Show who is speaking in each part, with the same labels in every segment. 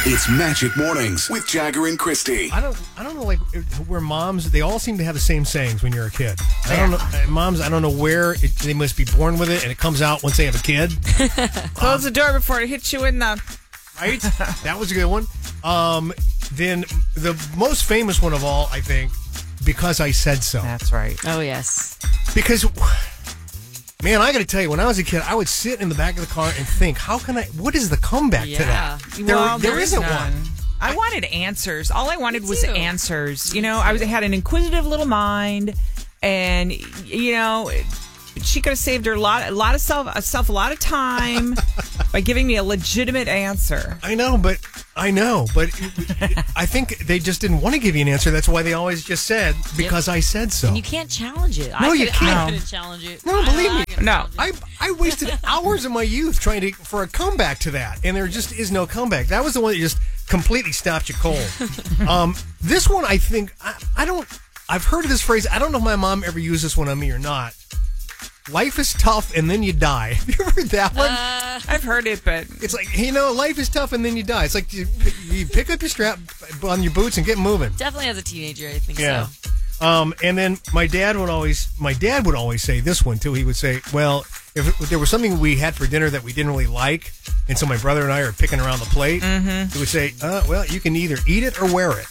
Speaker 1: It's Magic Mornings with Jagger and Christy.
Speaker 2: I don't know, like, where moms, they all seem to have the same sayings when you're a kid. I don't know, moms, I don't know where, they must be born with it, and it comes out once they have a kid.
Speaker 3: Close the door before it hits you in the...
Speaker 2: Right? That was a good one. Then the most famous one of all, I think, because I said so.
Speaker 3: That's right.
Speaker 4: Oh, yes.
Speaker 2: Because, man, I got to tell you, when I was a kid, I would sit in the back of the car and think, what is the comeback to that? There isn't one.
Speaker 3: I wanted answers. All I wanted was
Speaker 4: too.
Speaker 3: answers. You know, I had an inquisitive little mind, and, you know, she could have saved her a lot of time by giving me a legitimate answer.
Speaker 2: I know, but I think they just didn't want to give you an answer. That's why they always just said, because I said so.
Speaker 4: And you can't challenge it.
Speaker 2: No, you can't.
Speaker 4: I couldn't challenge it.
Speaker 2: No, believe me.
Speaker 3: No.
Speaker 2: I wasted hours of my youth trying for a comeback to that, and there just is no comeback. That was the one that just completely stopped you cold. This one, I think, I've heard of this phrase. I don't know if my mom ever used this one on me or not. Life is tough and then you die. Have you ever heard that one?
Speaker 3: I've heard it, but...
Speaker 2: It's like, life is tough and then you die. It's like you pick up your strap on your boots and get moving.
Speaker 4: Definitely as a teenager, I think
Speaker 2: Yeah.
Speaker 4: so.
Speaker 2: And then my dad would always say this one too. He would say, well, if there was something we had for dinner that we didn't really like, and so my brother and I are picking around the plate, he would say, well, you can either eat it or wear it.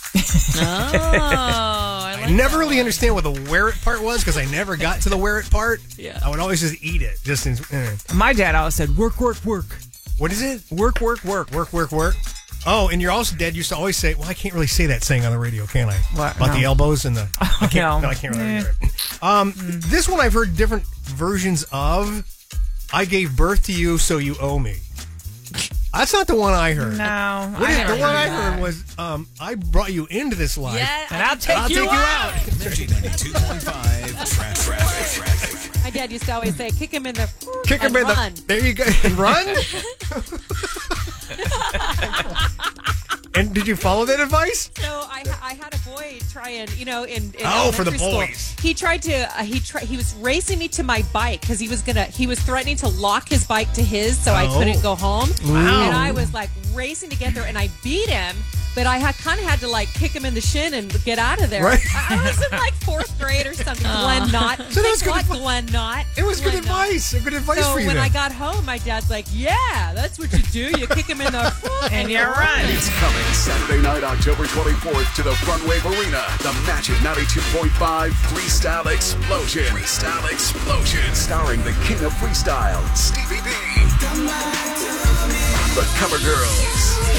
Speaker 2: I never really understand what the wear it part was, because I never got to the wear it part.
Speaker 4: Yeah.
Speaker 2: I would always just eat it.
Speaker 3: My dad always said, work, work, work.
Speaker 2: What is it?
Speaker 3: Work, work, work.
Speaker 2: Work, work, work. Oh, and your dad used to always say, well, I can't really say that saying on the radio, can I?
Speaker 3: What?
Speaker 2: About the elbows and the... I can't really hear it. This one I've heard different versions of. I gave birth to you, so you owe me. That's not the one I heard.
Speaker 3: No.
Speaker 2: The one I heard was, I brought you into this life.
Speaker 4: Yeah,
Speaker 3: And I'll take you out.
Speaker 1: Magic 92.5 Traffic.
Speaker 5: My dad used to always say, kick him in the...
Speaker 2: Kick him in
Speaker 5: run.
Speaker 2: There you go. And run? And did you follow that advice?
Speaker 5: So I had a boy try and, in
Speaker 2: for the
Speaker 5: elementary school,
Speaker 2: boys.
Speaker 5: he tried to, he was racing me to my bike because he was threatening to lock his bike to his so I couldn't go home.
Speaker 2: Wow.
Speaker 5: And I was like racing to get there and I beat him, but I kind of had to like kick him in the shin and get out of there.
Speaker 2: Right.
Speaker 5: I was in like 4th grade or something. Glenn Knott.
Speaker 2: So that was good advice.
Speaker 5: Glenn Knott.
Speaker 2: It was good
Speaker 5: Glenn Knott.
Speaker 2: advice. Good advice
Speaker 5: So
Speaker 2: for you
Speaker 5: when
Speaker 2: then.
Speaker 5: I got home, my dad's like, yeah, that's what you do. You kick him in the foot
Speaker 3: And you run.
Speaker 1: It's coming Saturday night, October 24th to the Front Wave Arena. The Magic 92.5 Freestyle Explosion. Freestyle Explosion. Starring the king of freestyle, Stevie B. The Cover Girls.